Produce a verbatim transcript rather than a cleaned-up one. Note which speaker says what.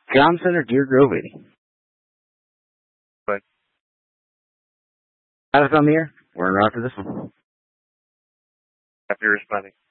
Speaker 1: Comm Center, Deer Grove eighty.
Speaker 2: But
Speaker 1: Got us on the air. We're in route for this one.
Speaker 2: after responding.